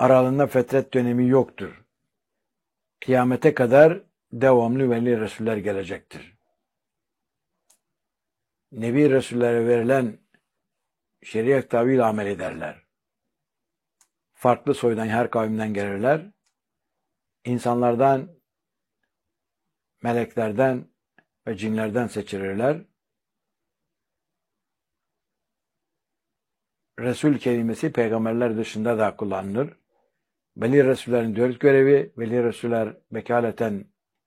Aralarında fetret dönemi yoktur. Kıyamete kadar devamlı veli Resuller gelecektir. Nebi Resullere verilen şeriat kitabıyla amel ederler. Farklı soydan, her kavimden gelirler. İnsanlardan, meleklerden ve cinlerden seçilirler. Resul kelimesi peygamberler dışında da kullanılır. Veli Resullerin 4 görevi, Veli Resuller vekaleten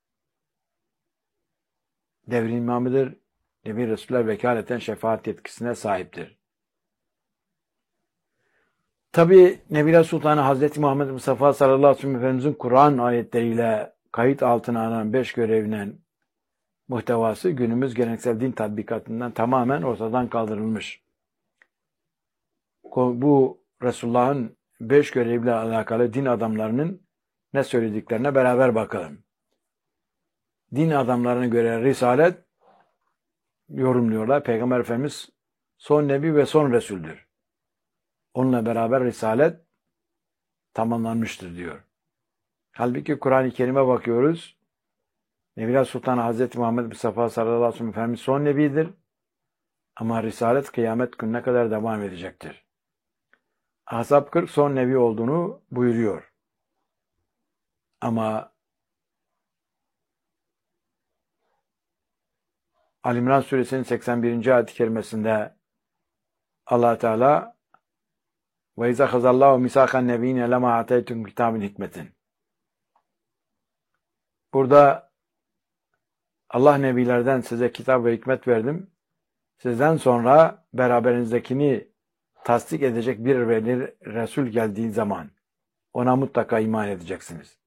devrin imamıdır. Nebi Resuller vekaleten şefaat yetkisine sahiptir. Tabi Nebiler Sultanı Hazreti Muhammed Mustafa sallallahu aleyhi ve sellem Efendimizin Kur'an ayetleriyle kayıt altına alınan 5 görevinin muhtevası günümüz geleneksel din tatbikatından tamamen ortadan kaldırılmış. Bu Resulullah'ın 5 görevle alakalı din adamlarının ne söylediklerine beraber bakalım. Din adamlarına göre Risalet yorumluyorlar. Peygamber Efendimiz son Nebi ve son Resul'dür. Onunla beraber Risalet tamamlanmıştır diyor. Halbuki Kur'an-ı Kerim'e bakıyoruz. Nebiler Sultanı Hazreti Muhammed Mustafa sallallahu aleyhi ve sellem Efendimiz son Nebidir. Ama Risalet kıyamet gününe kadar devam edecektir. Ahzab 40 son Nebi olduğunu buyuruyor. Ama Ali İmran suresinin 81. ayet-i kerimesinde Allah Teala ve izâ khazallâhu misâkan nebiyine lemâ ateytum kitâbin hikmetin. Burada Allah nebilerden size kitap ve hikmet verdim. Sizden sonra beraberinizdekini tasdik edecek bir veli Resul geldiği zaman ona mutlaka iman edeceksiniz.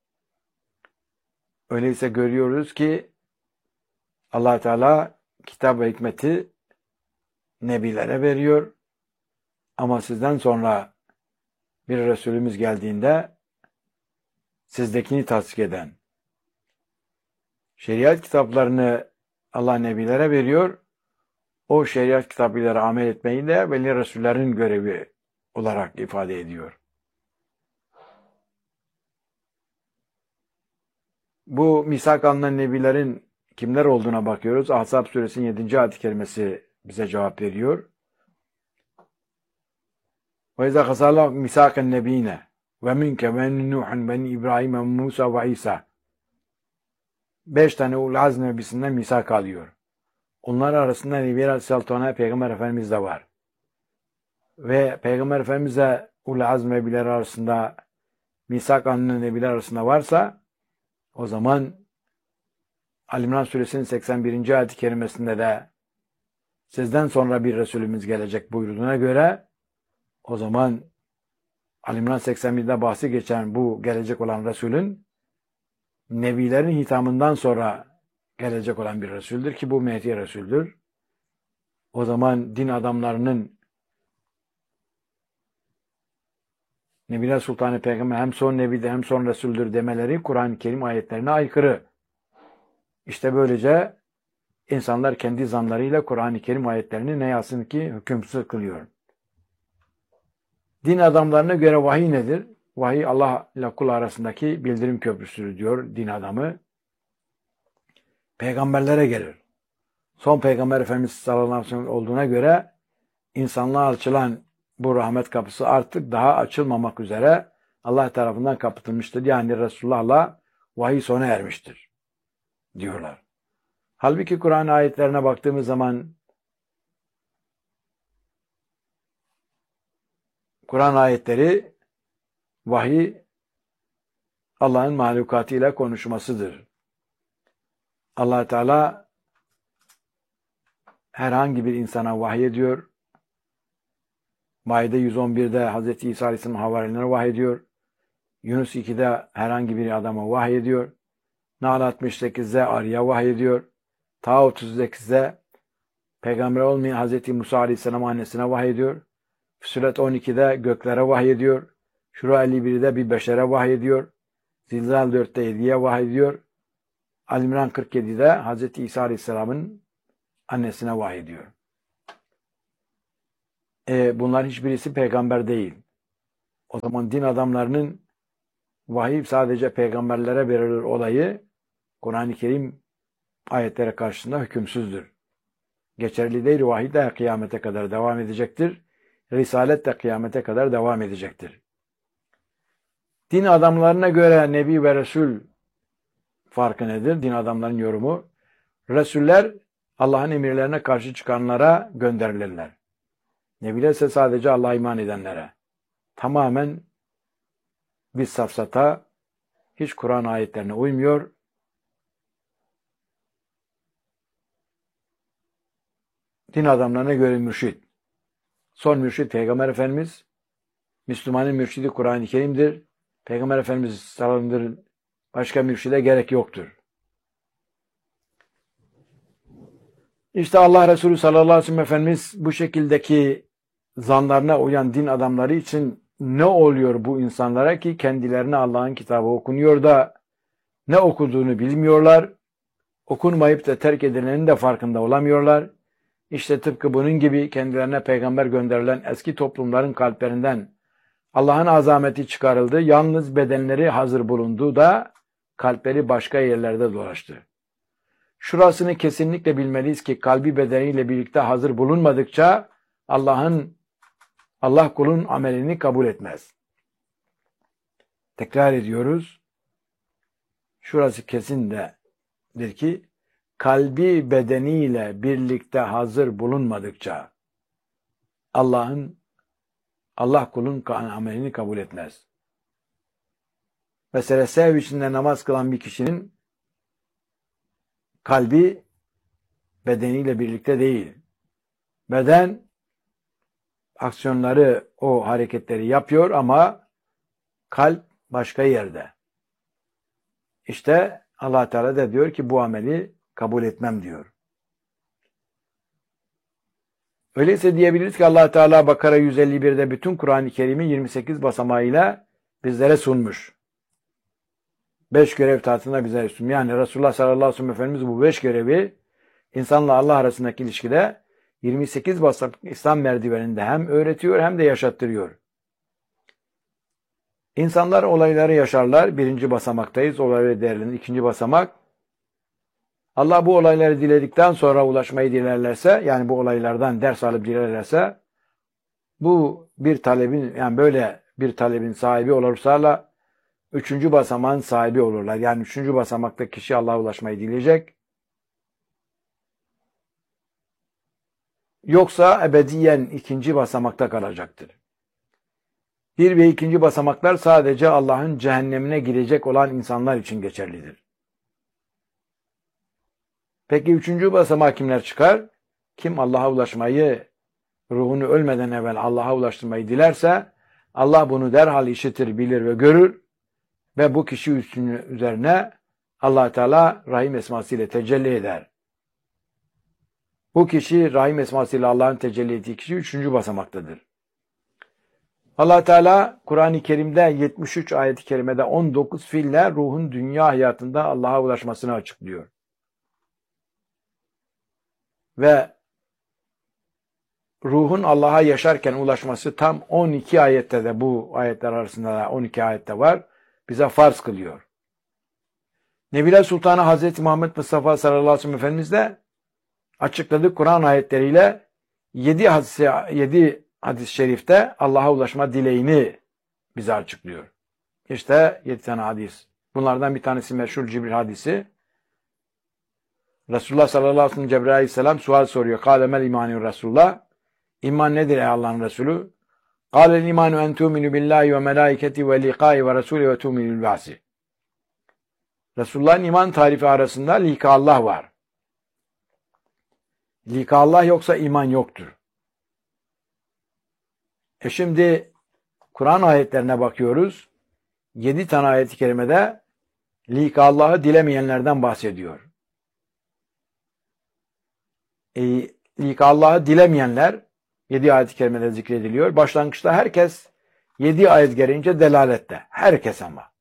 Öyleyse görüyoruz ki Allah Teala kitap ve hikmeti nebilere veriyor. Ama sizden sonra bir Resulümüz geldiğinde sizdekini tasdik eden şeriat kitaplarını Allah nebilere veriyor. O şeriat kitaplarına amel etmeyi de veli Resullerin görevi olarak ifade ediyor. Bu misak alınan nebilerin kimler olduğuna bakıyoruz. Ahzab suresinin 7. ayet-i kerimesi bize cevap veriyor. وَاِذَا خَسَالَهُ مِسَاقَ النَّب۪ينَ وَمِنْكَ وَمِنْ نُوحٍ وَمِنْ İbrahim وَمُوسَى وَعِيسَى 5 tane Ul-Azm nebisinden misak alıyor. Onlar arasında Nebi Aleyhisselatü Peygamber Efendimiz de var. Ve Peygamber Efendimiz'e Ul-Azm nebileri arasında misak alınan nebiler arasında varsa o zaman Ali İmran suresinin 81. ayet-i kerimesinde de sizden sonra bir Resulümüz gelecek buyurduğuna göre o zaman Ali İmran 81'de bahsi geçen bu gelecek olan Resulün nebilerin hitamından sonra gelecek olan bir Resul'dür ki bu Mehdi Resul'dür. O zaman din adamlarının Nebiler Sultanı Peygamber hem son Nebi'dir hem son Resul'dür demeleri Kur'an-ı Kerim ayetlerine aykırı. İşte böylece insanlar kendi zanlarıyla Kur'an-ı Kerim ayetlerini ne yazsın ki hükümsüz kılıyor. Din adamlarına göre vahiy nedir? Vahiy Allah ile kul arasındaki bildirim köprüsüdür diyor din adamı. Peygamberlere gelir. Son Peygamber Efendimiz sallallahu aleyhi ve sellem olduğuna göre insanlığa açılan bu rahmet kapısı artık daha açılmamak üzere Allah tarafından kapatılmıştır. Yani Resulullah'la vahiy sona ermiştir diyorlar. Halbuki Kur'an ayetlerine baktığımız zaman Kur'an ayetleri vahiy Allah'ın mahlukatıyla konuşmasıdır. Allah Teala herhangi bir insana vahiy ediyor. Maide 111'de Hz. İsa Aleyhisselam havarilerine vahiy ediyor. Yunus 2'de herhangi bir adama vahiy ediyor. Nahl 68'de arıya vahiy ediyor. Ta 38'de peygamber olmayan Hz. Musa Aleyhisselam annesine vahiy ediyor. Füsilet 12'de göklere vahiy ediyor. Şura 51'de bir beşere vahiy ediyor. Zilzal 4'te 7'ye vahiy ediyor. Ali İmran 47'de Hz. İsa Aleyhisselam'ın annesine vahiy ediyor. Bunların hiçbirisi peygamber değil. O zaman din adamlarının vahiy sadece peygamberlere verilir olayı Kur'an-ı Kerim ayetlere karşısında hükümsüzdür. Geçerli değil, vahiy de kıyamete kadar devam edecektir. Risalet de kıyamete kadar devam edecektir. Din adamlarına göre Nebi ve Resul farkı nedir? Din adamlarının yorumu. Resuller Allah'ın emirlerine karşı çıkanlara gönderilirler. Nebiler ise sadece Allah'a iman edenlere. Tamamen bir safsata, hiç Kur'an ayetlerine uymuyor. Din adamlarına göre mürşid. Son mürşid Peygamber Efendimiz. Müslümanın mürşidi Kur'an-ı Kerim'dir. Peygamber Efendimiz sallallahu başka mürşide gerek yoktur. İşte Allah Resulü sallallahu aleyhi ve sellem Efendimiz bu şekildeki zanlarına uyan din adamları için ne oluyor bu insanlara ki kendilerine Allah'ın kitabı okunuyor da ne okuduğunu bilmiyorlar, okunmayıp da terk edilenin de farkında olamıyorlar. İşte tıpkı bunun gibi kendilerine peygamber gönderilen eski toplumların kalplerinden Allah'ın azameti çıkarıldı, yalnız bedenleri hazır bulundu da kalpleri başka yerlerde dolaştı. Şurasını kesinlikle bilmeliyiz ki kalbi bedeniyle birlikte hazır bulunmadıkça Allah kulun amelini kabul etmez. Tekrar ediyoruz. Şurası kesindir ki kalbi bedeniyle birlikte hazır bulunmadıkça Allah kulun amelini kabul etmez. Mesela sev içinde namaz kılan bir kişinin kalbi bedeniyle birlikte değil. Beden aksiyonları, o hareketleri yapıyor ama kalp başka yerde. İşte Allah Teala da diyor ki bu ameli kabul etmem diyor. Öyleyse diyebiliriz ki Allah Teala Bakara 151'de bütün Kur'an-ı Kerim'i 28 basamağıyla bizlere sunmuş. 5 görev tahtında bizlere sunmuş. Yani Resulullah sallallahu aleyhi ve sellem Efendimiz bu 5 görevi insanla Allah arasındaki ilişkide 28 basamak İslam merdiveninde hem öğretiyor hem de yaşattırıyor. İnsanlar olayları yaşarlar. 1. basamaktayız. Olayları değerlendirir. 2. basamak. Allah bu olayları diledikten sonra ulaşmayı dilerlerse, yani bu olaylardan ders alıp dilerlerse, bu bir talebin, yani böyle bir talebin sahibi olursalar 3. basamağın sahibi olurlar. Yani 3. basamakta kişi Allah'a ulaşmayı dileyecek. Yoksa ebediyen 2. basamakta kalacaktır. 1 ve 2. basamaklar sadece Allah'ın cehennemine girecek olan insanlar için geçerlidir. Peki 3. basamağa kimler çıkar? Kim Allah'a ulaşmayı, ruhunu ölmeden evvel Allah'a ulaştırmayı dilerse, Allah bunu derhal işitir, bilir ve görür ve bu kişi üzerine Allah Teala Rahim esmasıyla tecelli eder. Bu kişi Rahim esmasıyla Allah'ın tecelli ettiği kişi 3. basamaktadır. Allah Teala Kur'an-ı Kerim'de 73 ayet-i kerimede 19 fiille ruhun dünya hayatında Allah'a ulaşmasını açıklıyor. Ve ruhun Allah'a yaşarken ulaşması tam 12 ayette de, bu ayetler arasında da 12 ayette var, bize farz kılıyor. Nebiler Sultanı Hazreti Muhammed Mustafa sallallahu aleyhi ve sellem Efendimiz de açıkladığı Kur'an ayetleriyle 7 hadis-i şerifte Allah'a ulaşma dileğini bize açıklıyor. İşte 7 tane hadis. Bunlardan bir tanesi meşhur Cibril hadisi. Resulullah sallallahu aleyhi ve sellem Cebrail aleyhisselam sual soruyor. Kâle mel imanü Resulullah. İman nedir ey Allah'ın Resulü? Kâle'l imanu en tu'minu billahi ve melâiketi ve liqâi ve rasûli ve tu'minul ba'si. Resulullah'ın iman tarifi arasında lika Allah var. Lika Allah yoksa iman yoktur. Şimdi Kur'an ayetlerine bakıyoruz. 7 tane ayet-i kerimede lika Allah'ı dilemeyenlerden bahsediyor. Lika Allah'ı dilemeyenler 7 ayet-i kerimede zikrediliyor. Başlangıçta herkes 7 ayet gelince delalette. Herkes ama.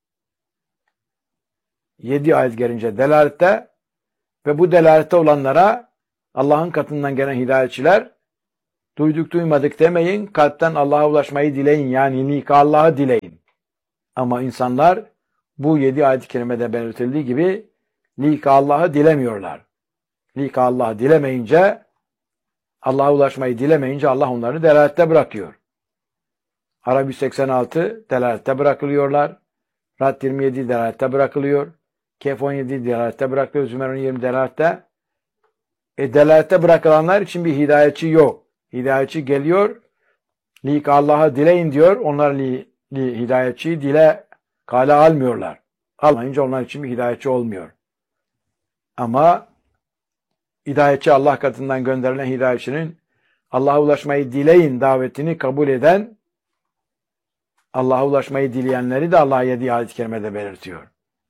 7 ayet gelince delalette ve bu delalette olanlara Allah'ın katından gelen hidayetçiler Duyduk duymadık demeyin. Kalpten Allah'a ulaşmayı dileyin. Yani lika Allah'ı dileyin. Ama insanlar bu 7 ayet-i kerimede belirtildiği gibi lika Allah'ı dilemiyorlar. Lika Allah'ı dilemeyince, Allah'a ulaşmayı dilemeyince Allah onları delalette bırakıyor. Arap 186 delalette bırakılıyorlar. Rad 27 delalette bırakılıyor. Kehf 17 delalette bırakılıyor. Zümer 20 delalette. Delalette bırakılanlar için bir hidayetçi yok. Hidayetçi geliyor. Lika Allah'ı dileyin diyor. Onlar hidayetçiyi dile kale almıyorlar. Almayınca onlar için bir hidayetçi olmuyor. Ama hidayetçi Allah katından gönderilen hidayetçinin Allah'a ulaşmayı dileyin davetini kabul eden, Allah'a ulaşmayı dileyenleri de Allah 7 ayet-i kerimede belirtiyor.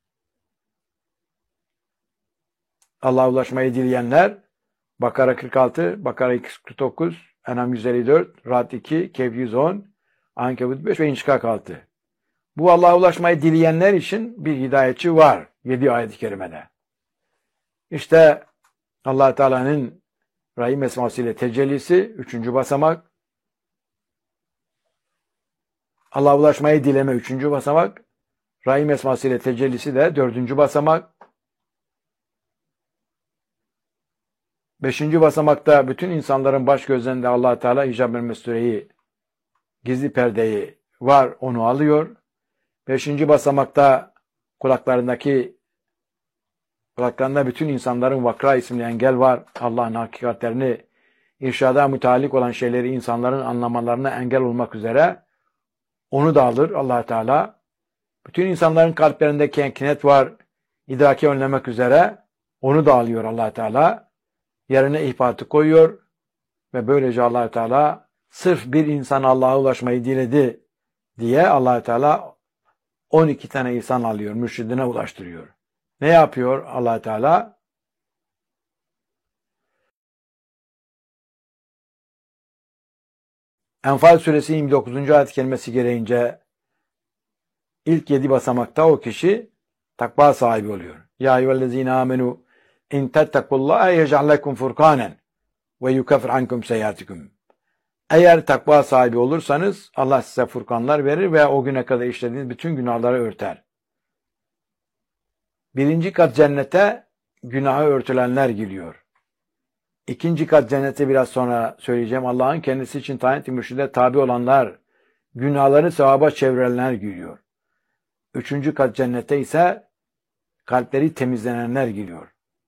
Allah'a ulaşmayı dileyenler Bakara 46, Bakara 249, En'am 154, Ra'd 2, Kehf 110, Ankebut 5 ve İnşikak 6. Bu Allah'a ulaşmayı dileyenler için bir hidayetçi var 7 ayet-i kerimede. İşte Allah Teala'nın Rahim esmasıyla tecellisi 3. basamak. Allah'a ulaşmayı dileme 3. basamak. Rahim esmasıyla tecellisi de 4. basamak. 5. basamakta bütün insanların baş gözlerinde Allah Teala hicab-ı mestureyi, gizli perdeyi var, onu alıyor. 5. basamakta kulaklarında bütün insanların vakra isimli engel var. Allah'ın hakikatlerini, irşada müteallik olan şeyleri insanların anlamalarına engel olmak üzere onu da alır Allah Teala. Bütün insanların kalplerinde kenkinet var, idraki önlemek üzere onu da alıyor Allah Teala. Yerine ihbatı koyuyor ve böylece Allah Teala sırf bir insan Allah'a ulaşmayı diledi diye Allah Teala 12 tane insan alıyor, mürşidine ulaştırıyor. Ne yapıyor Allah Teala? Enfal suresi 29. ayet kelimesi gereğince ilk 7 basamakta o kişi takva sahibi oluyor. Ya eyyühellezine amenu in tettekullaha yec'al lekum furkanen ve yukaffir ankum seyyiatikum. Eğer takva sahibi olursanız Allah size furkanlar verir ve o güne kadar işlediğiniz bütün günahları örter. 1. kat cennete günahı örtülenler giriyor. 2. kat cennete biraz sonra söyleyeceğim. Allah'ın kendisi için tayin ettiği mürşide tabi olanlar, günahları sevaba çevirenler giriyor. 3. kat cennete ise kalpleri temizlenenler giriyor.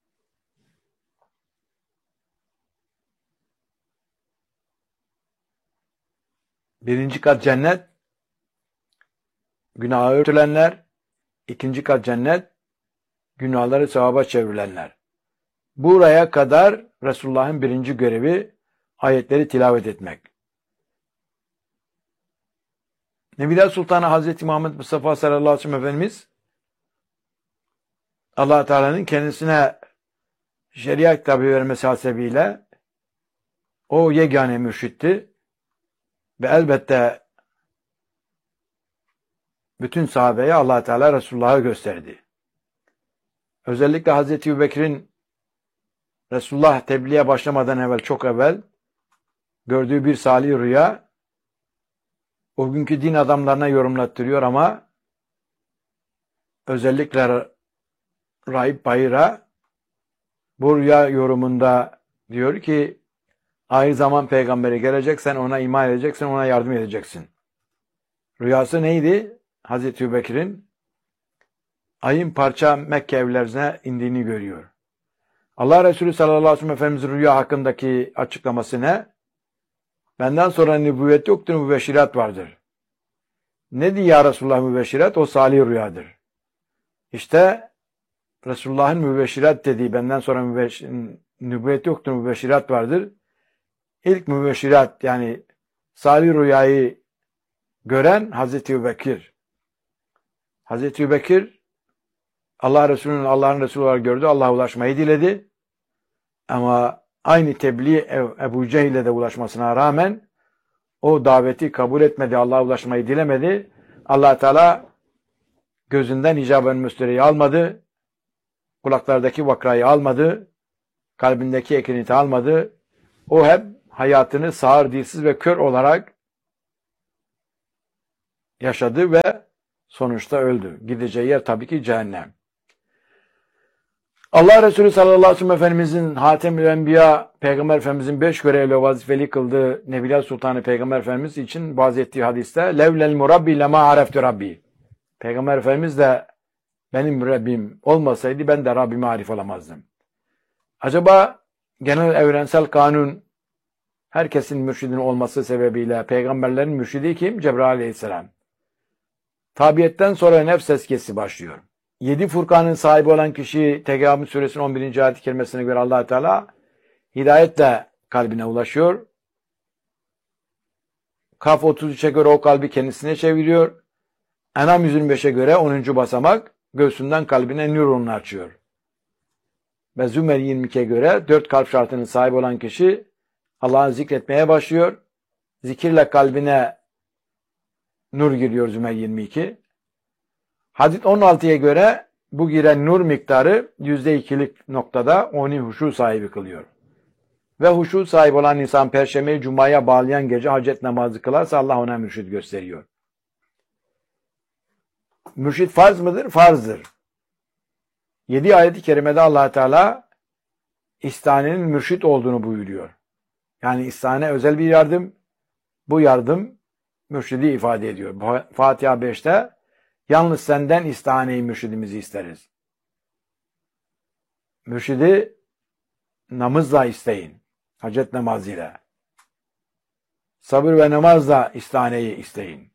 1. kat cennet, günahı örtülenler. 2. kat cennet, günahları sevaba çevrilenler. Buraya kadar Resulullah'ın 1. görevi ayetleri tilavet etmek. Nebiler Sultanı Hazreti Muhammed Mustafa sallallahu aleyhi ve sellem Efendimiz Allah Teala'nın kendisine şeriat kitabı vermesi hasebiyle o yegane mürşitti ve elbette bütün sahabeye Allah Teala Resulullah'ı gösterdi. Özellikle Hazreti Ebubekir'in Resulullah tebliğe başlamadan evvel, çok evvel gördüğü bir salih rüya o günkü din adamlarına yorumlattırıyor ama özellikle Rahip Bayır'a bu rüya yorumunda diyor ki ahir zaman peygamberi gelecek, sen ona iman edeceksin, ona yardım edeceksin. Rüyası neydi? Hazreti Ebubekir'in ayın parça Mekke evlerine indiğini görüyor. Allah Resulü sallallahu aleyhi ve sellem Efendimiz'in rüya hakkındaki açıklaması ne? Benden sonra nübüvvet yoktur, mübeşşirat vardır. Ne diyor ya Resulullah mübeşşirat? O salih rüyadır. İşte Resulullah'ın mübeşşirat dediği, benden sonra nübüvvet yoktur, mübeşşirat vardır. İlk mübeşşirat, yani salih rüyayı gören Hazreti Ebubekir. Hazreti Ebubekir Allah'ın Resulü olarak gördü. Allah'a ulaşmayı diledi. Ama aynı tebliğ Ebu Cehil'e de ulaşmasına rağmen o daveti kabul etmedi. Allah'a ulaşmayı dilemedi. Allah Teala gözünden hicab-ı müstereyi almadı. Kulaklardaki vakrayı almadı. Kalbindeki ekiniti almadı. O hep hayatını sağır, dilsiz ve kör olarak yaşadı ve sonuçta öldü. Gideceği yer tabii ki cehennem. Allah Resulü sallallahu aleyhi ve sellem Efendimizin Hatemül Enbiya Peygamber Efendimizin 5 görevle vazifeli kıldığı Nebiler Sultanı Peygamber Efendimiz için bazı ettiği hadiste levlel murabbi lema areftu rabbi. Peygamber Efendimiz de benim Rabbim olmasaydı ben de Rabbime arif olamazdım. Acaba genel evrensel kanun herkesin mürşidinin olması sebebiyle peygamberlerin mürşidi kim? Cebrail aleyhisselam. Tabiyetten sonra nefs tezkiyesi başlıyor. 7 Furkan'ın sahibi olan kişi Tegabun suresinin 11. ayet-i kerimesine göre Allah Teala hidayetle kalbine ulaşıyor. Kaf 33'e göre o kalbi kendisine çeviriyor. Enam 125'e göre 10. basamak göğsünden kalbine nurunu açıyor. Ve Zümer 22'ye göre 4 kalp şartının sahibi olan kişi Allah'ı zikretmeye başlıyor. Zikirle kalbine nur giriyor Zümer 22. Hadis 16'ya göre bu giren nur miktarı %2'lik noktada onu huşu sahibi kılıyor. Ve huşu sahibi olan insan Perşembe'yi Cuma'ya bağlayan gece hacet namazı kılarsa Allah ona mürşid gösteriyor. Mürşid farz mıdır? Farzdır. 7 ayet-i kerimede Allah Teala istanenin mürşid olduğunu buyuruyor. Yani istane özel bir yardım. Bu yardım mürşidi ifade ediyor. Fatiha 5'te yalnız senden istaneyi mürşidimizi isteriz. Mürşidi namazla isteyin. Hacet namazıyla. Sabır ve namazla istaneyi isteyin.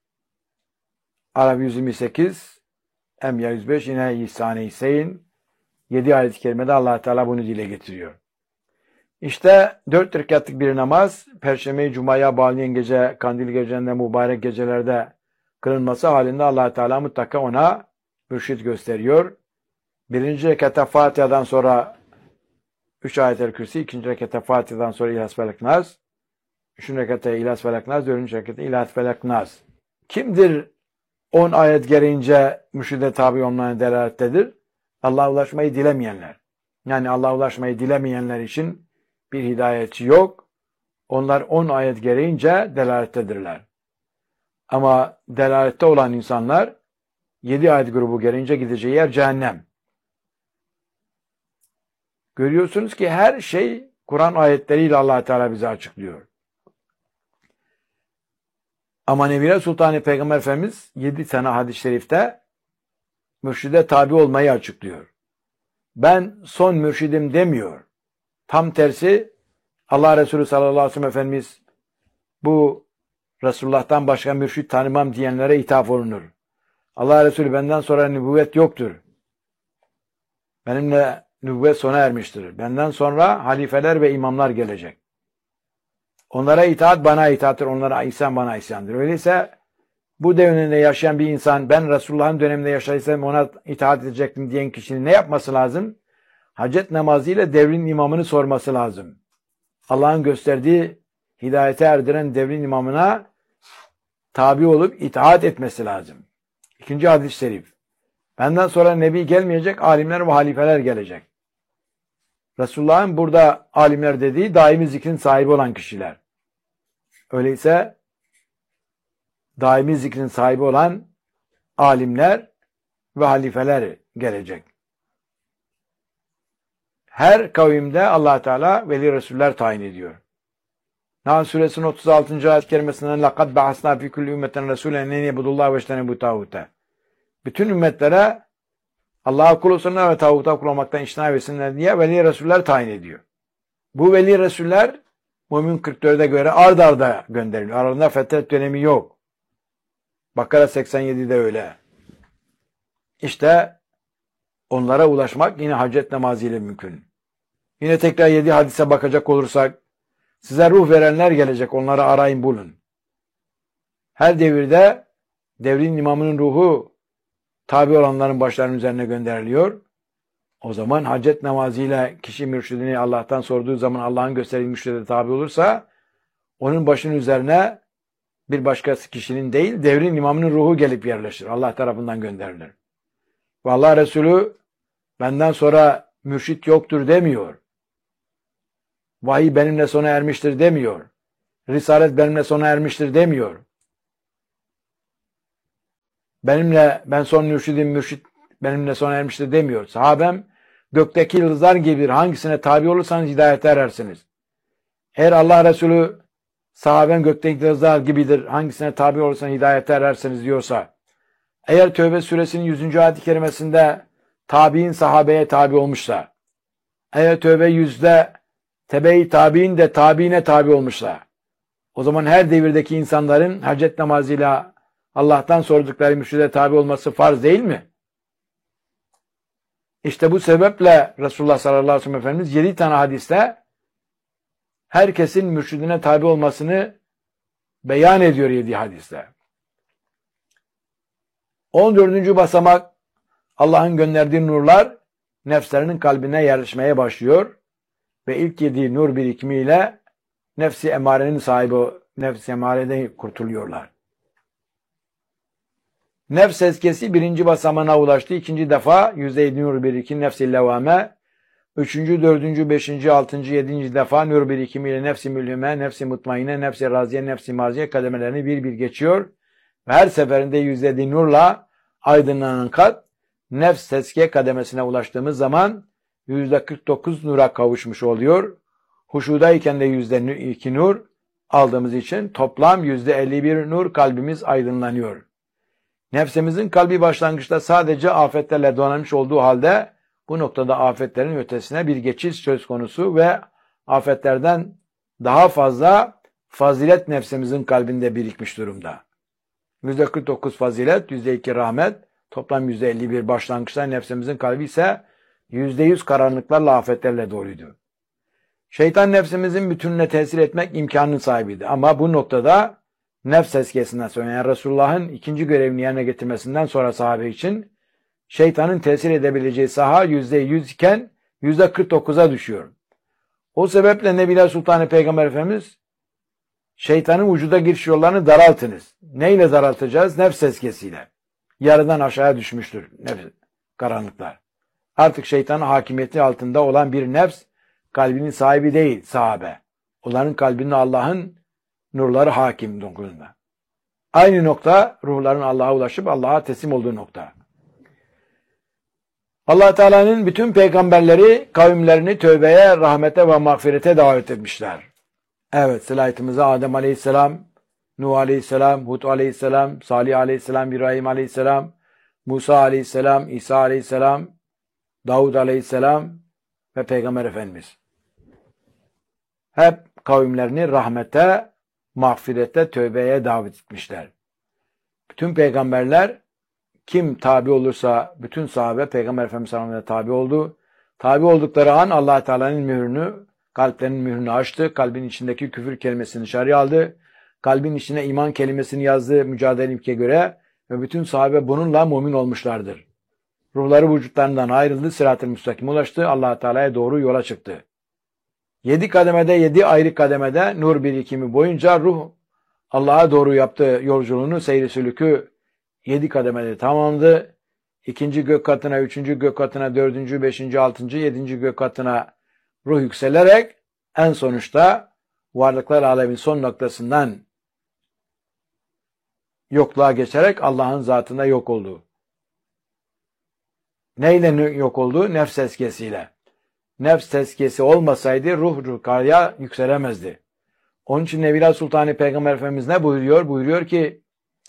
Arap 128, Enbiya 105 yine istaneyi isteyin. 7 ayet-i kerimede Allah Teala bunu dile getiriyor. İşte 4 rekatlık bir namaz, Perşembe-i Cuma'ya bağlayan gece, kandil gecelerinde, mübarek gecelerde kılınması halinde Allah Teala mutlaka ona mürşid gösteriyor. 1. rekata Fatiha'dan sonra 3 ayet-el kürsi, 2. rekata Fatiha'dan sonra İhlas Felak Nas, 3. rekata İhlas Felak Nas, 4. rekata İhlas Felak Nas. Kimdir 10 ayet gereğince mürşide tabi olmanın delalettedir? Allah'a ulaşmayı dilemeyenler. Yani Allah'a ulaşmayı dilemeyenler için bir hidayetçi yok. Onlar 10 ayet gereğince delalettedirler. Ama delalette olan insanlar 7 ayet grubu gereğince gideceği yer cehennem. Görüyorsunuz ki her şey Kur'an ayetleriyle Allah Teala bize açıklıyor. Ama Nebiler Sultanı Peygamber Efendimiz 7 tane hadis-i şerifte mürşide tabi olmayı açıklıyor. Ben son mürşidim demiyor. Tam tersi Allah Resulü sallallahu aleyhi ve sellem Efendimiz bu Resulullah'tan başka mürşid tanımam diyenlere ithaf olunur. Allah Resulü benden sonra nübüvvet yoktur. Benimle nübüvvet sona ermiştir. Benden sonra halifeler ve imamlar gelecek. Onlara itaat bana itaattir. Onlara isyan bana isyandır. Öyleyse bu devrinde yaşayan bir insan ben Resulullah'ın döneminde yaşaysam ona itaat edecektim diyen kişinin ne yapması lazım? Hacet namazıyla devrin imamını sorması lazım. Allah'ın gösterdiği hidayete erdiren devrin imamına tabi olup itaat etmesi lazım. 2. hadis-i şerif. Benden sonra nebi gelmeyecek, alimler ve halifeler gelecek. Resulullah'ın burada alimler dediği daimi zikrin sahibi olan kişiler. Öyleyse daimi zikrin sahibi olan alimler ve halifeler gelecek. Her kavimde Allah Teala veli resuller tayin ediyor. Nahl suresinin 36. ayet kerimesinden لَقَدْ بَعَثْنَا فِي كُلِّ اُمَّةً رَسُولًا اَنْ يَعْبُدُوا اللّٰهَ وَاجْتَنِبُوا الطَّاغُوتَ. Bütün ümmetlere Allah'a kul olsunlar ve tağuta kul olmaktan içtina etsinler diye veli resuller tayin ediyor. Bu veli resuller Mümin 44'e göre ard arda gönderiliyor. Aralarında fetret dönemi yok. Bakara 87'de öyle. İşte onlara ulaşmak yine hacet namazıyla mümkün. Yine tekrar 7 hadise bakacak olursak size ruh verenler gelecek. Onları arayın bulun. Her devirde devrin imamının ruhu tabi olanların başlarının üzerine gönderiliyor. O zaman hacet namazıyla kişi mürşidini Allah'tan sorduğu zaman Allah'ın gösterdiği mürşide tabi olursa onun başının üzerine bir başka kişinin değil devrin imamının ruhu gelip yerleşir. Allah tarafından gönderilir. Ve Allah Resulü benden sonra mürşit yoktur demiyor. Vahiy benimle sona ermiştir demiyor. Risalet benimle sona ermiştir demiyor. Ben son mürşidim, mürşit benimle sona ermiştir demiyor. Sahabem gökteki yıldızlar gibidir. Hangisine tabi olursanız hidayete erersiniz. Eğer Allah Resulü sahabem gökteki yıldızlar gibidir. Hangisine tabi olursanız hidayete erersiniz diyorsa, eğer Tevbe suresinin 100. ayet-i kerimesinde tabi'in sahabeye tabi olmuşsa, eğer Tevbe 100'de tebe-i tabi'in de tabi'ine tabi olmuşsa, o zaman her devirdeki insanların hacet namazıyla Allah'tan sordukları mürşide tabi olması farz değil mi? İşte bu sebeple Resulullah sallallahu aleyhi ve sellem Efendimiz 7 tane hadiste herkesin mürşidine tabi olmasını beyan ediyor 7 hadiste. 14. basamak, Allah'ın gönderdiği nurlar nefslerinin kalbine yerleşmeye başlıyor ve ilk yediği nur birikimiyle nefsi emarenin sahibi, nefsi emareden kurtuluyorlar. Nefs eskesi 1. basamağına ulaştı. 2. defa %7 nur birikimi nefs-i levame, 3. 4. 5. 6. 7. defa nur birikimiyle nefs-i mülhime, nefs-i mutmainne, nefs-i raziye, nefs-i marziye kademelerini bir bir geçiyor ve her seferinde %7 nurla aydınlanan kalp nefs tezkiye kademesine ulaştığımız zaman %49 nura kavuşmuş oluyor. Huşudayken de %2 nur aldığımız için toplam %51 nur kalbimiz aydınlanıyor. Nefsimizin kalbi başlangıçta sadece afetlerle donanmış olduğu halde bu noktada afetlerin ötesine bir geçiş söz konusu ve afetlerden daha fazla fazilet nefsimizin kalbinde birikmiş durumda. %49 fazilet, %2 rahmet, toplam %51 başlangıçta nefsimizin kalbi ise %100 karanlıklarla afetlerle doluydu. Şeytan nefsimizin bütününe tesir etmek imkanının sahibiydi. Ama bu noktada nefs tezkiyesinden sonra, yani Resulullah'ın ikinci görevini yerine getirmesinden sonra sahabe için şeytanın tesir edebileceği saha %100 iken %49'a düşüyor. O sebeple Nebiler Sultanı Peygamber Efendimiz şeytanın vücuda giriş yollarını daraltınız. Neyle daraltacağız? Nefs tezkiyesiyle. Yarıdan aşağıya düşmüştür nefs, karanlıklar. Artık şeytanın hakimiyeti altında olan bir nefs kalbinin sahibi değil sahabe. Onların kalbinde Allah'ın nurları hakim dokununda. Aynı nokta ruhların Allah'a ulaşıp Allah'a teslim olduğu nokta. Allah Teala'nın bütün peygamberleri kavimlerini tövbeye, rahmete ve mağfirete davet etmişler. Evet, sılayetimize Adem Aleyhisselam, Nuh Aleyhisselam, Hud Aleyhisselam, Salih Aleyhisselam, İbrahim Aleyhisselam, Musa Aleyhisselam, İsa Aleyhisselam, Davud Aleyhisselam ve Peygamber Efendimiz. Hep kavimlerini rahmete, mağfirete, tövbeye davet etmişler. Bütün peygamberler kim tabi olursa bütün sahabe Peygamber Efendimiz Aleyhisselam'a tabi oldu. Tabi oldukları an Allah Teala'nın mührünü, kalplerinin mührünü açtı. Kalbin içindeki küfür kelimesini dışarıya aldı. Kalbin içine iman kelimesini yazdı mücadele ilke göre ve bütün sahabe bununla mümin olmuşlardır. Ruhları vücutlarından ayrıldı, sırat-ı müstakim ulaştı, Allah Teala'ya doğru yola çıktı. 7 kademede, 7 ayrı kademede nur birikimi boyunca ruh Allah'a doğru yaptığı yolculuğunu, seyri sülükü 7 kademede tamamladı. 2. gök katına, 3. gök katına, 4. 5. 6. 7. gök katına ruh yükselerek en sonuçta varlıklar alemin son noktasından yokluğa geçerek Allah'ın zatında yok oldu. Neyle yok oldu? Nefs tezkiyesiyle. Nefs tezkiyesi olmasaydı ruh yukarıya yükselemezdi. Onun için Nebiler Sultanı Peygamber Efendimiz ne buyuruyor? Buyuruyor ki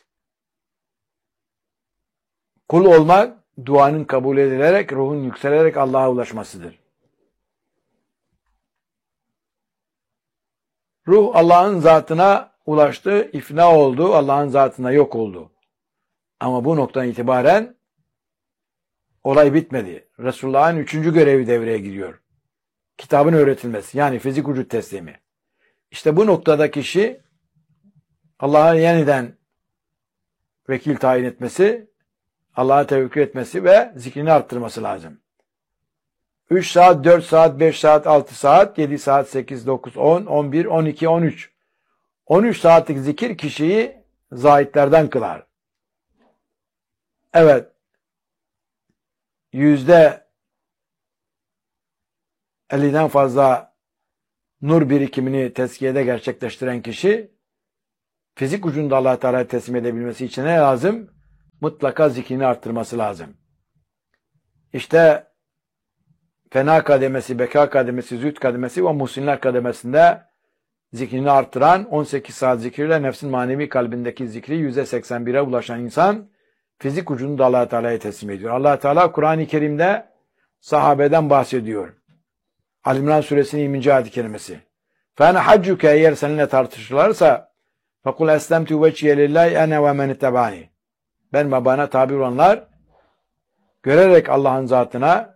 kul olmak duanın kabul edilerek, ruhun yükselerek Allah'a ulaşmasıdır. Ruh Allah'ın zatına ulaştı, ifna oldu, Allah'ın zatına yok oldu. Ama bu noktadan itibaren olay bitmedi. Resulullah'ın 3. görevi devreye giriyor. Kitabın öğretilmesi, yani fizik vücut teslimi. İşte bu noktada kişi Allah'a yeniden vekil tayin etmesi, Allah'a tevekkül etmesi ve zikrini arttırması lazım. 3 saat, 4 saat, 5 saat, 6 saat, 7 saat, 8, 9, 10, 11, 12, 13. 13 saatlik zikir kişiyi zahitlerden kılar. Evet, %50'den fazla nur birikimini tezkiyede gerçekleştiren kişi fizik ucunda Allah Teala'ya teslim edebilmesi için ne lazım? Mutlaka zikrini arttırması lazım. İşte fena kademesi, beka kademesi, zühd kademesi ve muhsinler kademesinde zikrini arttıran 18 saat zikirle nefsin manevi kalbindeki zikri %81'e ulaşan insan fizik ucunda Allah Teala'ya teslim ediyor. Allah Teala Kur'an-ı Kerim'de sahabeden bahsediyor. Ali İmran suresinin 20. ayet-i kerimesi. فَاَنَ حَجُّكَ eğer seninle tartışırlarsa فَقُلْ اَسْلَمْتُ وَجْهِيَ لِلّٰهِ اَنَا وَمَنِ اتَّبَعَنِي ben ve bana tabi olanlar görerek Allah'ın zatına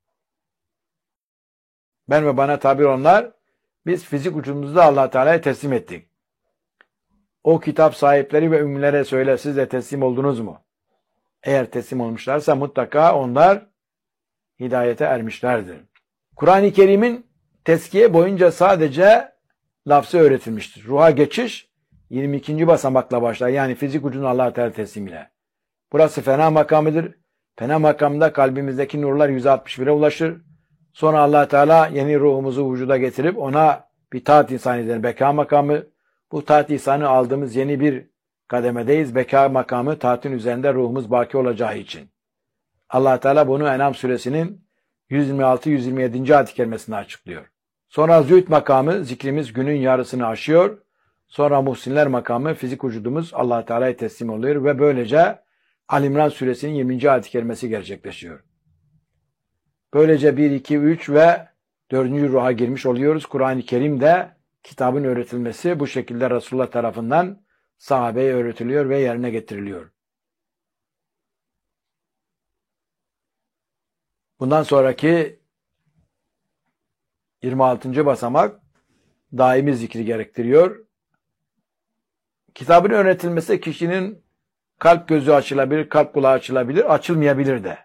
ben ve bana tabi olanlar biz fizik ucumuzda Allah Teala'ya teslim ettik. O kitap sahipleri ve ümmilere söyle siz de teslim oldunuz mu? Eğer teslim olmuşlarsa mutlaka onlar hidayete ermişlerdir. Kur'an-ı Kerim'in tezkiye boyunca sadece lafzı öğretilmiştir. Ruha geçiş 22. basamakla başlar. Yani fizik ucunu Allah Teala teslimiyle. Burası fena makamıdır. Fena makamında kalbimizdeki nurlar 161'e ulaşır. Sonra Allah Teala yeni ruhumuzu vücuda getirip ona bir taat ihsan eder. Beka makamı. Bu taat ihsanı aldığımız yeni bir kademedeyiz. Beka makamı taatin üzerinde ruhumuz baki olacağı için. Allah Teala bunu En'am suresinin 126-127. ayet-i kerimesinde açıklıyor. Sonra zühd makamı zikrimiz günün yarısını aşıyor. Sonra muhsinler makamı fizik vücudumuz Allah Teala'ya teslim oluyor ve böylece Ali İmran suresinin 20. ayet-i kerimesi gerçekleşiyor. Böylece 1, 2, 3 ve 4. ruha girmiş oluyoruz. Kur'an-ı Kerim'de kitabın öğretilmesi bu şekilde Resulullah tarafından sahabeye öğretiliyor ve yerine getiriliyor. Bundan sonraki 26. basamak daimi zikri gerektiriyor. Kitabın öğretilmesi kişinin kalp gözü açılabilir, kalp kulağı açılabilir, açılmayabilir de.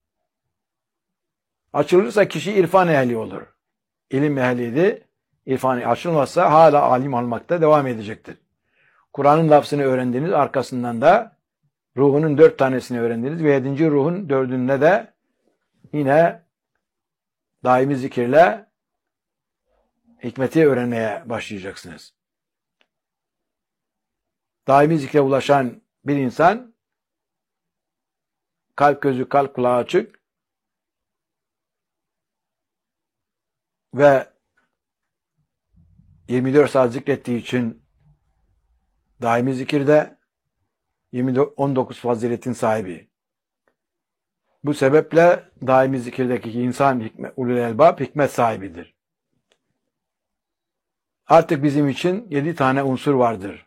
Açılırsa kişi irfan ehli olur. İlim ehliydi. İrfan açılmazsa hala alim olmakta devam edecektir. Kur'an'ın lafzını öğrendiniz, arkasından da ruhunun 4 tanesini öğrendiniz ve 7. ruhun 4'ünde de yine daimi zikirle hikmeti öğrenmeye başlayacaksınız. Daimi zikre ulaşan bir insan kalp gözü, kalp kulağı açık ve 24 saat zikrettiği için daimi zikirde 19 faziletin sahibi. Bu sebeple daimi zikirdeki insan ulul elbab hikmet sahibidir. Artık bizim için 7 tane unsur vardır.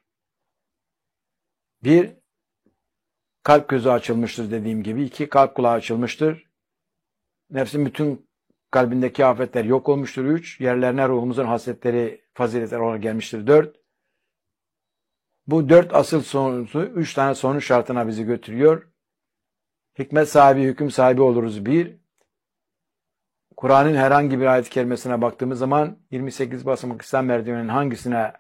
1. Kalp gözü açılmıştır dediğim gibi. 2. Kalp kulağı açılmıştır. Nefsin bütün kalbindeki afetler yok olmuştur. 3. Yerlerine ruhumuzun hasletleri, faziletler olarak gelmiştir. 4. Bu 4 asıl sonucu 3 tane sonuç şartına bizi götürüyor. Hikmet sahibi, hüküm sahibi oluruz. 1. Kur'an'ın herhangi bir ayet-i kerimesine baktığımız zaman 28 basamak İslam merdiveninin hangisine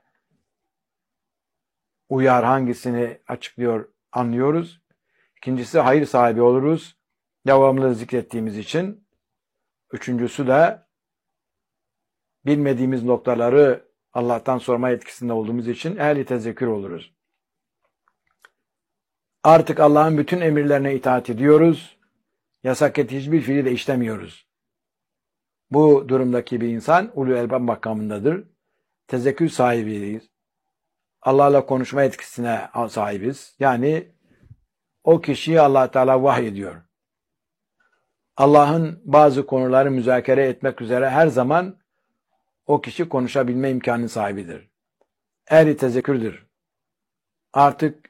uyar, hangisini açıklıyor anlıyoruz. İkincisi hayır sahibi oluruz. Devamlı zikrettiğimiz için. Üçüncüsü de bilmediğimiz noktaları Allah'tan sorma etkisinde olduğumuz için ehli tezekkür oluruz. Artık Allah'ın bütün emirlerine itaat ediyoruz. Yasak ettiği hiçbir fiili de işlemiyoruz. Bu durumdaki bir insan ulul elbab makamındadır. Tezekkür sahibiyiz. Allah'la konuşma etkisine sahibiz. Yani o kişiyi Allah Teala vahyediyor. Allah'ın bazı konuları müzakere etmek üzere her zaman o kişi konuşabilme imkanı sahibidir. Ehli tezekkürdür. Artık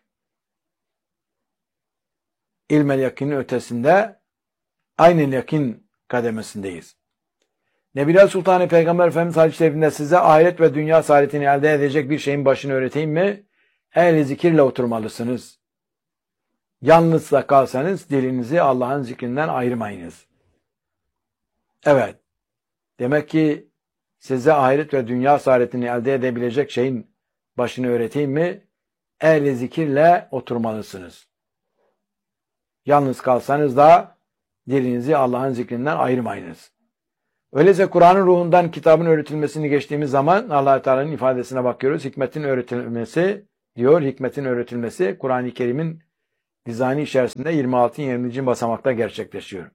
ilmel yakinin ötesinde aynel yakin kademesindeyiz. Nebiler Sultanı Peygamber Efendimiz hadis-i şerifinde size ahiret ve dünya saadetini elde edecek bir şeyin başını öğreteyim mi? Ehli zikirle oturmalısınız. Yalnız da kalsanız dilinizi Allah'ın zikrinden ayırmayınız. Evet. Demek ki size ahiret ve dünya saadetini elde edebilecek şeyin başını öğreteyim mi? Ehli zikirle oturmalısınız. Yalnız kalsanız da dilinizi Allah'ın zikrinden ayırmayınız. Öyleyse Kur'an'ın ruhundan kitabın öğretilmesini geçtiğimiz zaman Allah Teala'nın ifadesine bakıyoruz. Hikmetin öğretilmesi diyor. Hikmetin öğretilmesi Kur'an-ı Kerim'in dizaynı içerisinde 26. 20. basamakta gerçekleşiyor.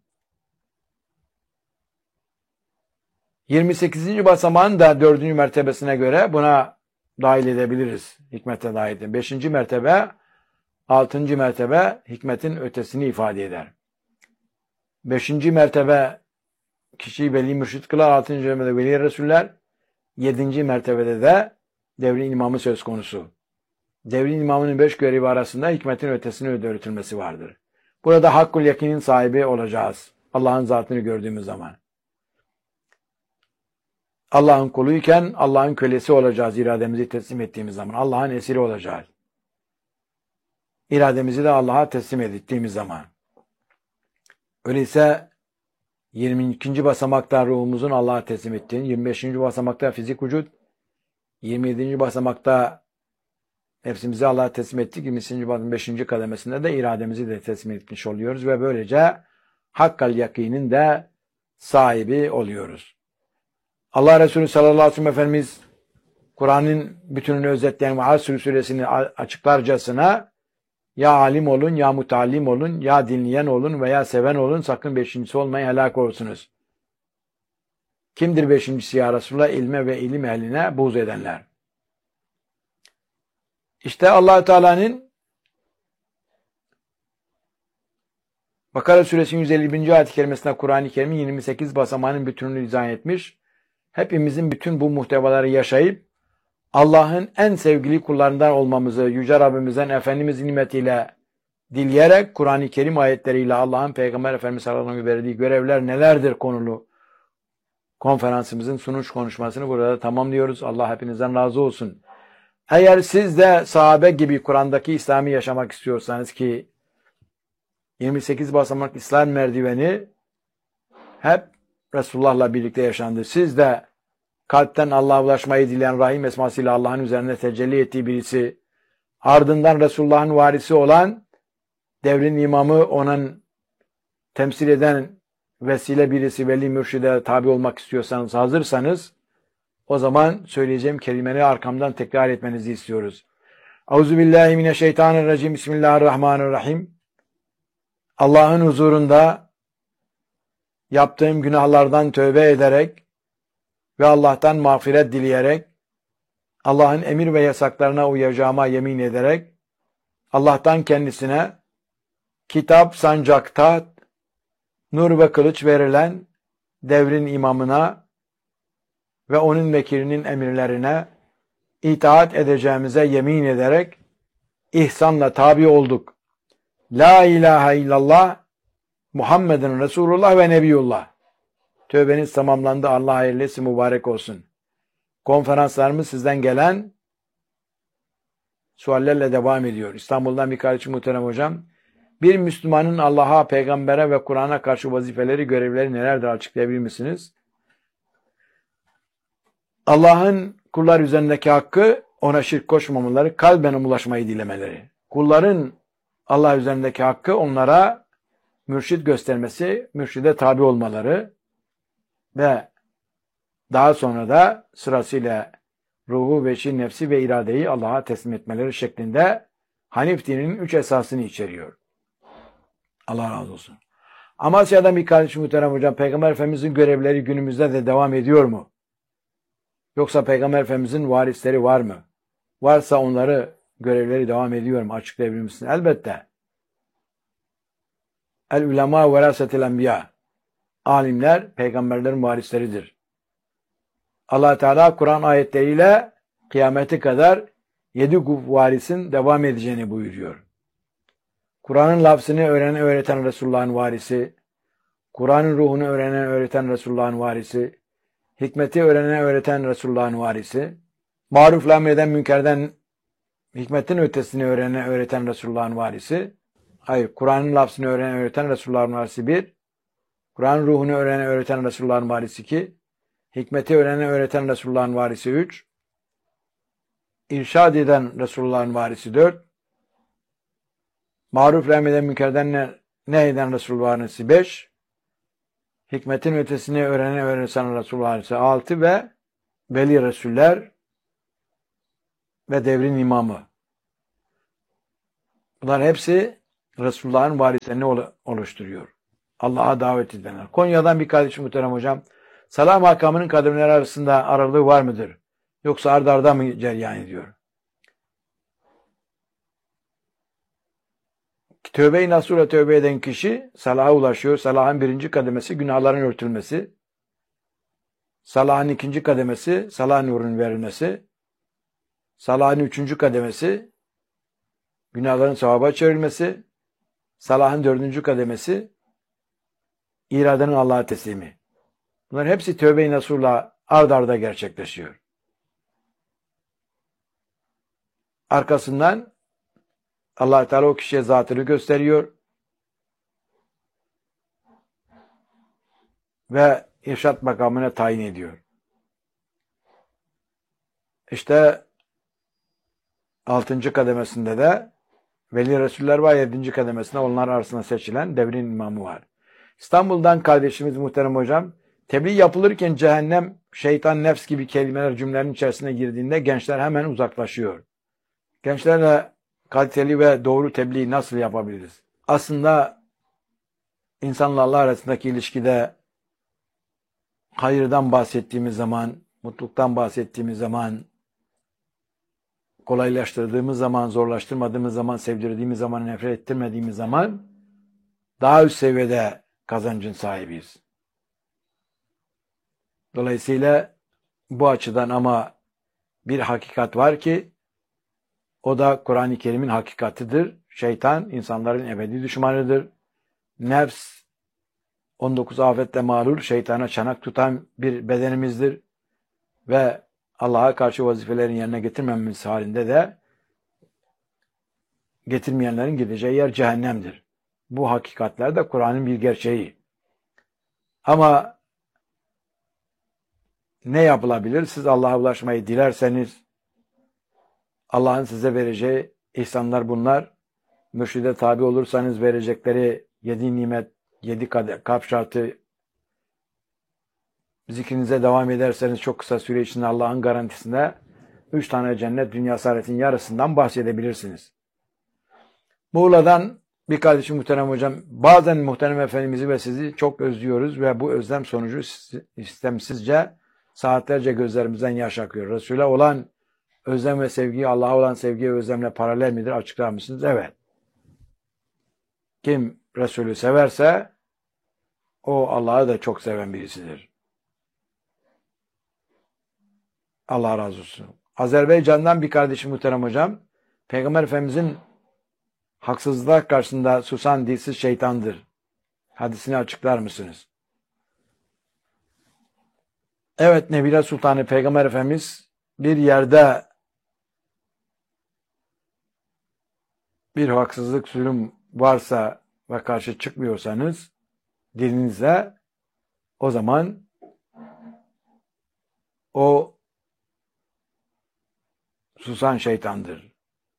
28. basamağın da 4. mertebesine göre buna dahil edebiliriz. Hikmete dahil edelim. 5. mertebe, 6. mertebe hikmetin ötesini ifade eder. 5. mertebe kişiyi veli mürşit kılar, 6. mertebede veli resuller, 7. mertebede de devrin imamı söz konusu. Devrin imamının 5 görevi arasında hikmetin ötesini öğretilmesi vardır. Burada hakkul yakinin sahibi olacağız. Allah'ın zatını gördüğümüz zaman. Allah'ın kuluyken Allah'ın kölesi olacağız irademizi teslim ettiğimiz zaman. Allah'ın esiri olacağız. İrademizi de Allah'a teslim ettiğimiz zaman. Öyleyse 22. basamakta ruhumuzun Allah'a teslim ettiğini, 25. basamakta fizik vücut, 27. basamakta nefsimizi Allah'a teslim ettik, 25. kademesinde de irademizi de teslim etmiş oluyoruz ve böylece hakkal yakinin de sahibi oluyoruz. Allah Resulü sallallahu aleyhi ve sellem Efendimiz Kur'an'ın bütününü özetleyen Asr suresini açıklarcasına ya alim olun, ya mutallim olun, ya dinleyen olun veya seven olun, sakın beşincisi olmayın, helak olursunuz. Kimdir beşincisi ya Resulullah? İlme ve ilim ehline buğz edenler. İşte Allah Teala'nın Bakara suresinin 151. ayet-i kerimesinde Kur'an-ı Kerim'in 28 basamağının bütününü dizayn etmiş. Hepimizin bütün bu muhtevaları yaşayıp Allah'ın en sevgili kullarından olmamızı Yüce Rabbimizden Efendimiz nimetiyle dileyerek Kur'an-ı Kerim ayetleriyle Allah'ın Peygamber Efendimiz sallallahu aleyhi ve sellem verdiği görevler nelerdir konulu konferansımızın sunuş konuşmasını burada tamamlıyoruz. Allah hepinizden razı olsun. Eğer siz de sahabe gibi Kur'an'daki İslam'ı yaşamak istiyorsanız ki 28 basamak İslam merdiveni hep Resulullah'la birlikte yaşandı. Siz de kalpten Allah'a ulaşmayı dileyen Rahim esmasıyla Allah'ın üzerine tecelli ettiği birisi, ardından Resulullah'ın varisi olan devrin imamı, onun temsil eden vesile birisi, veli mürşide tabi olmak istiyorsanız, hazırsanız, o zaman söyleyeceğim kelimeleri arkamdan tekrar etmenizi istiyoruz. Euzubillahimineşşeytanirracim. Bismillahirrahmanirrahim. Allah'ın huzurunda yaptığım günahlardan tövbe ederek ve Allah'tan mağfiret dileyerek, Allah'ın emir ve yasaklarına uyacağıma yemin ederek, Allah'tan kendisine kitap, sancak, taht, nur ve kılıç verilen devrin imamına ve onun vekilinin emirlerine itaat edeceğimize yemin ederek ihsanla tabi olduk. La ilahe illallah Muhammedun Resulullah ve Nebiyullah. Tövbeniz tamamlandı. Allah hayırlısı mübarek olsun. Konferanslarımız sizden gelen suallerle devam ediyor. İstanbul'dan bir kardeşim muhterem hocam. Bir Müslümanın Allah'a, peygambere ve Kur'an'a karşı vazifeleri, görevleri nelerdir açıklayabilir misiniz? Allah'ın kullar üzerindeki hakkı ona şirk koşmamaları, kalben ulaşmayı dilemeleri. Kulların Allah üzerindeki hakkı onlara mürşid göstermesi, mürşide tabi olmaları ve daha sonra da sırasıyla ruhu, veçi, nefsi ve iradeyi Allah'a teslim etmeleri şeklinde Hanif dininin 3 esasını içeriyor. Allah razı olsun. Amasya'dan bir kardeşim muhterem hocam, Peygamber Efendimizin görevleri günümüzde de devam ediyor mu? Yoksa Peygamber Efendimizin varisleri var mı? Varsa onları görevleri devam ediyor mu? Açıklayabilir misin? Elbette. El ulema verasetel enbiya. Alimler peygamberlerin varisleridir. Allah Teala Kur'an ayetleriyle kıyamete kadar 7 varisin devam edeceğini buyuruyor. Kur'an'ın lafzını öğreten Resulullah'ın varisi, Kur'an'ın ruhunu öğreten Resulullah'ın varisi, hikmeti öğreten Resulullah'ın varisi, marufla emreden münkerden hikmetin ötesini öğreten Resulullah'ın varisi, hayır, Kur'an'ın lafzını öğreten Resulullah'ın varisi 1, Kur'an'ın ruhunu öğreten Resulullah'ın varisi 2, hikmeti öğreten Resulullah'ın varisi 3, irşad eden Resulullah'ın varisi 4, maruf emreden münkerden nehyeden Resulullah'ın varisi 5, hikmetin ötesini öğrenen Resulullah Aleyhisselam 6 ve veli Resuller ve devrin imamı. Bunlar hepsi Resulullah'ın varislerini oluşturuyor. Allah'a davet edenler. Konya'dan bir kardeşim muhterem hocam. Salah makamının kademleri arasında aralığı var mıdır? Yoksa ard arda mı cereyan ediyor? Tövbe-i nasuhla tövbe eden kişi salaha ulaşıyor. Salahın birinci kademesi günahların örtülmesi. Salahın ikinci kademesi salah nurunun verilmesi. Salahın üçüncü kademesi günahların sevaba çevrilmesi. Salahın dördüncü kademesi iradenin Allah'a teslimi. Bunların hepsi tövbe-i nasuhla ard arda gerçekleşiyor. Arkasından Allah Teala o kişiye zatını gösteriyor ve irşad makamına tayin ediyor. İşte 6. kademesinde de Veli Resuller var, 7. kademesinde onlar arasında seçilen devrin imamı var. İstanbul'dan kardeşimiz muhterem hocam, tebliğ yapılırken cehennem, şeytan, nefs gibi kelimeler cümlelerin içerisine girdiğinde gençler hemen uzaklaşıyor. Gençlerle kaliteli ve doğru tebliğ nasıl yapabiliriz? Aslında insanla Allah arasındaki ilişkide hayırdan bahsettiğimiz zaman, mutluluktan bahsettiğimiz zaman, kolaylaştırdığımız zaman, zorlaştırmadığımız zaman, sevdirdiğimiz zaman, nefret ettirmediğimiz zaman daha üst seviyede kazancın sahibiyiz. Dolayısıyla bu açıdan ama bir hakikat var ki o da Kur'an-ı Kerim'in hakikatidir. Şeytan insanların ebedi düşmanıdır. Nefs 19 afetle mağrur, şeytana çanak tutan bir bedenimizdir. Ve Allah'a karşı vazifelerin yerine getirmememiz halinde de getirmeyenlerin gideceği yer cehennemdir. Bu hakikatler de Kur'an'ın bir gerçeği. Ama ne yapılabilir? Siz Allah'a ulaşmayı dilerseniz Allah'ın size vereceği ihsanlar bunlar. Mürşide tabi olursanız verecekleri 7 nimet, 7 kalp şartı, zikrinize devam ederseniz çok kısa süre içinde Allah'ın garantisinde 3 tane cennet dünya saadetin yarısından bahsedebilirsiniz. Muğla'dan bir kardeşim muhterem hocam, bazen muhterem efendimizi ve sizi çok özlüyoruz ve bu özlem sonucu istemsizce saatlerce gözlerimizden yaş akıyor. Resul'e olan özlem ve sevgi, Allah'a olan sevgi ve özlemle paralel midir? Açıklar mısınız? Evet. Kim Resul'ü severse o Allah'ı da çok seven birisidir. Allah razı olsun. Azerbaycan'dan bir kardeşim muhterem hocam, Peygamber Efendimizin haksızlığa karşısında susan dilsiz şeytandır hadisini açıklar mısınız? Evet, Nebile Sultanı Peygamber Efendimiz bir yerde bir haksızlık, zulüm varsa ve karşı çıkmıyorsanız dilinizle, o zaman o susan şeytandır.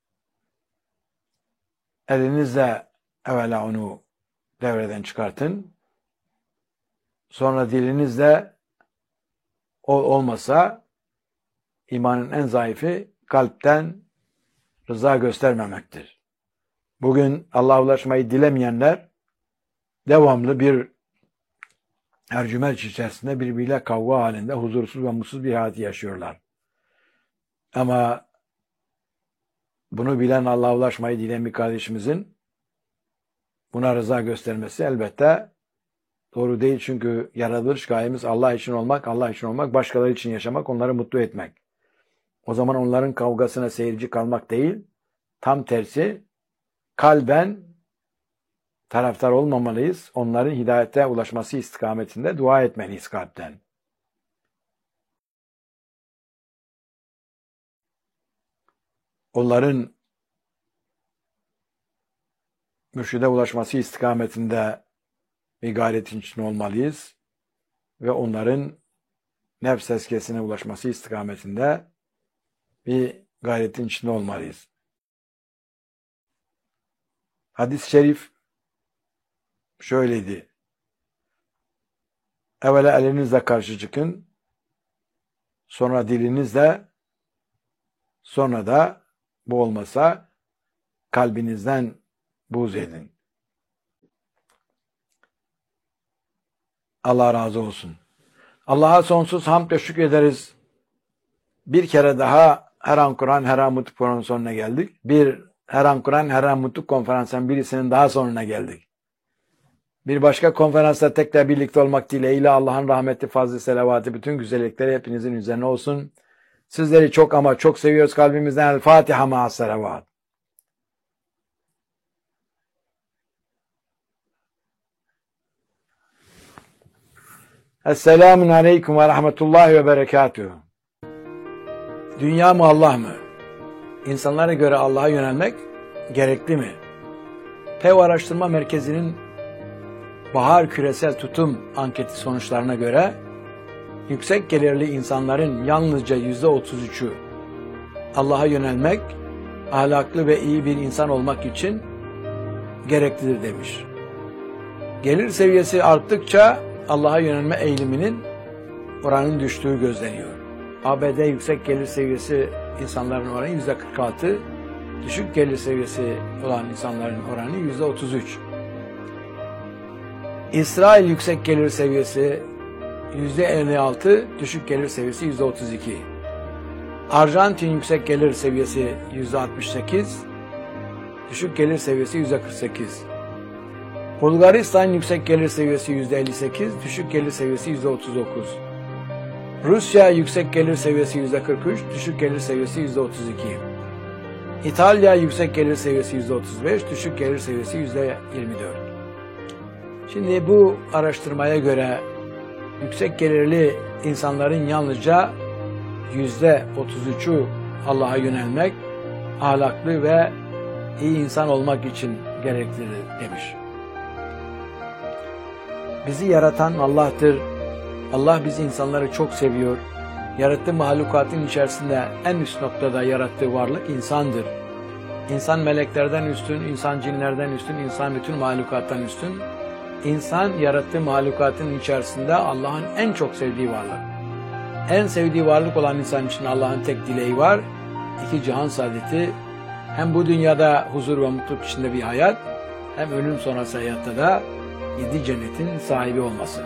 Elinizle evvela onu devreden çıkartın. Sonra dilinizle, o olmasa imanın en zayıfı kalpten rıza göstermemektir. Bugün Allah'a ulaşmayı dilemeyenler devamlı bir ercümerç içerisinde birbiriyle kavga halinde huzursuz ve mutsuz bir hayat yaşıyorlar. Ama bunu bilen, Allah'a ulaşmayı dileyen bir kardeşimizin buna rıza göstermesi elbette doğru değil. Çünkü yaratılış gayemiz Allah için olmak, Allah için olmak, başkaları için yaşamak, onları mutlu etmek. O zaman onların kavgasına seyirci kalmak değil, tam tersi kalben taraftar olmamalıyız. Onların hidayete ulaşması istikametinde dua etmeliyiz kalpten. Onların mürşide ulaşması istikametinde bir gayretin içinde olmalıyız. Ve onların nefs tezkiyesine ulaşması istikametinde bir gayretin içinde olmalıyız. Hadis-i şerif şöyleydi. Evvela elinizle karşı çıkın. Sonra dilinizle, sonra da bu olmasa kalbinizden buğz edin. Allah razı olsun. Allah'a sonsuz hamd ve şükrederiz. Bir kere daha Her An Kur'an, Her An Mutluluk Programı'nın sonuna geldik. Her An Kur'an, Her An Mutluluk Konferansı'nın birisinin daha sonuna geldik. Bir başka konferansta tekrar birlikte olmak dileğiyle Allah'ın rahmeti, fazlı, selavatı, bütün güzellikleri hepinizin üzerine olsun. Sizleri çok ama çok seviyoruz kalbimizden. El Fatiha ma'as selavat. Esselamun aleyküm ve rahmetullahi ve berekatuhu. Dünya mı Allah mı? İnsanlara göre Allah'a yönelmek gerekli mi? Pew Araştırma Merkezi'nin Bahar Küresel Tutum Anketi sonuçlarına göre yüksek gelirli insanların yalnızca %33'ü Allah'a yönelmek, ahlaklı ve iyi bir insan olmak için gereklidir demiş. Gelir seviyesi arttıkça Allah'a yönelme eğiliminin oranın düştüğü gözleniyor. ABD yüksek gelir seviyesi insanların oranı %46, düşük gelir seviyesi olan insanların oranı %33. İsrail yüksek gelir seviyesi %56, düşük gelir seviyesi %32. Arjantin yüksek gelir seviyesi %68, düşük gelir seviyesi %48. Bulgaristan yüksek gelir seviyesi %58, düşük gelir seviyesi %39. Rusya yüksek gelir seviyesi %43, düşük gelir seviyesi %32. İtalya yüksek gelir seviyesi %35, düşük gelir seviyesi %24. Şimdi bu araştırmaya göre yüksek gelirli insanların yalnızca %33'ü Allah'a yönelmek, ahlaklı ve iyi insan olmak için gereklidir demiş. Bizi yaratan Allah'tır. Allah bizi insanları çok seviyor. Yarattığı mahlukatın içerisinde en üst noktada yarattığı varlık insandır. İnsan meleklerden üstün, insan cinlerden üstün, insan bütün mahlukattan üstün. İnsan yarattığı mahlukatın içerisinde Allah'ın en çok sevdiği varlık. En sevdiği varlık olan insan için Allah'ın tek dileği var. İki cihan saadeti, hem bu dünyada huzur ve mutluluk içinde bir hayat, hem ölüm sonrası hayatta da 7 cennetin sahibi olması.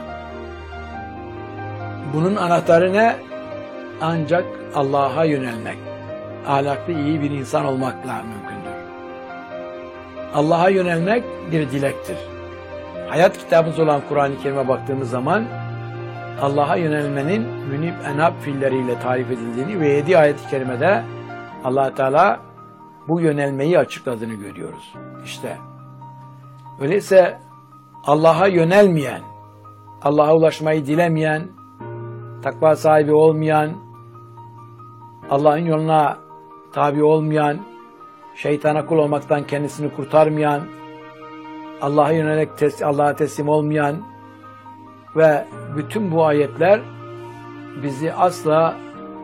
Bunun anahtarı ne? Ancak Allah'a yönelmek, ahlaklı iyi bir insan olmakla mümkündür. Allah'a yönelmek bir dilektir. Hayat kitabımız olan Kur'an-ı Kerim'e baktığımız zaman Allah'a yönelmenin münib enab fiilleriyle tarif edildiğini ve 7 ayet-i kerimede Allah Teala bu yönelmeyi açıkladığını görüyoruz. İşte öyleyse Allah'a yönelmeyen, Allah'a ulaşmayı dilemeyen, takva sahibi olmayan, Allah'ın yoluna tabi olmayan, şeytana kul olmaktan kendisini kurtarmayan, Allah'a yönelik Allah'a teslim olmayan ve bütün bu ayetler bizi asla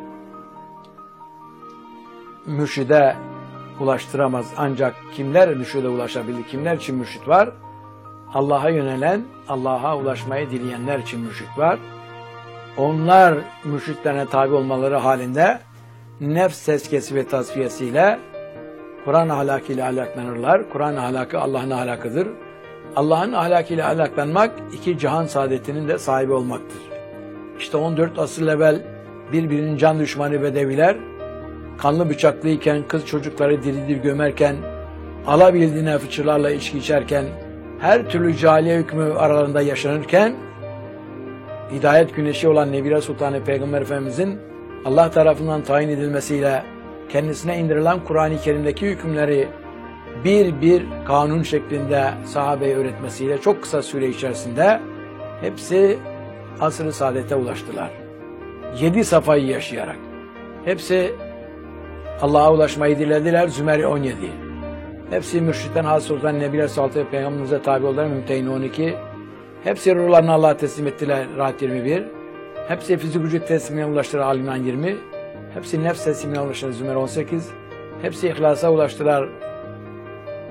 mürşide ulaştıramaz. Ancak kimler mürşide ulaşabilir? Kimler için mürşit var? Allah'a yönelen, Allah'a ulaşmayı dileyenler için mürşit var. Onlar mürşitlerine tabi olmaları halinde nefs tezkiyesi ve tasfiyesiyle Kur'an ahlakıyla ahlaklanırlar. Kur'an ahlakı Allah'ın ahlakıdır. Allah'ın ahlakıyla ahlaklanmak iki cihan saadetinin de sahibi olmaktır. İşte 14 asır evvel birbirinin can düşmanı bedeviler, kanlı bıçaklıyken, kız çocukları diri diri gömerken, alabildiğine fıçılarla içki içerken, her türlü cahiliye hükmü aralarında yaşanırken, hidayet güneşi olan Nebire Sultanı Peygamber Efendimizin Allah tarafından tayin edilmesiyle kendisine indirilen Kur'an-ı Kerim'deki hükümleri bir bir kanun şeklinde sahabeye öğretmesiyle çok kısa süre içerisinde hepsi asr-ı saadete ulaştılar. 7 safayı yaşayarak. Hepsi Allah'a ulaşmayı dilediler. Zümer 17. Hepsi mürşitten hasıl olan Nebile Saltı ve Peygamberimize tabi oldular. Mümtehin 12. Hepsi ruhlarını Allah'a teslim ettiler. Rahat 21. Hepsi fizik vücut teslimine ulaştılar. Al-İmran 20. Hepsi nefs teslimine ulaştılar. Zümer 18. Hepsi ihlasa ulaştılar.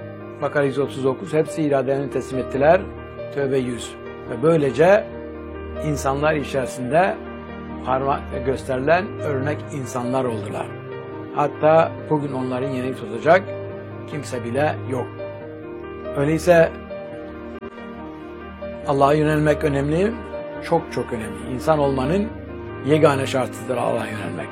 Bakara 139. Hepsi iradelerini teslim ettiler. Tövbe 100. Ve böylece insanlar içerisinde parmakla gösterilen örnek insanlar oldular. Hatta bugün onların yerini tutacak kimse bile yok. Öyleyse Allah'a yönelmek önemli, çok çok önemli. İnsan olmanın yegane şartıdır Allah'a yönelmek.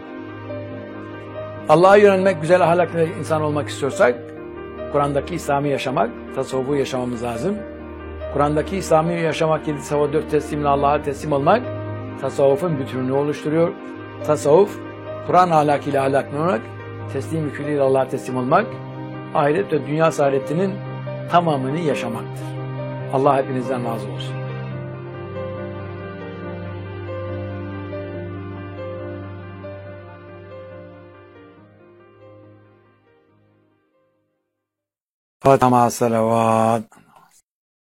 Allah'a yönelmek, güzel ahlaklı insan olmak istiyorsak, Kur'an'daki İslam'ı yaşamak, tasavvufu yaşamamız lazım. Kur'an'daki İslam'ı yaşamak, 7 sabah 4 teslimle Allah'a teslim olmak, tasavvufun bütününü oluşturuyor. Tasavvuf, Kur'an ahlakıyla ahlaklanmak, teslim külliyle Allah'a teslim olmak, ahiret ve dünya saadetinin tamamını yaşamaktır. Allah hepinizden razı olsun. Fatiha salavat.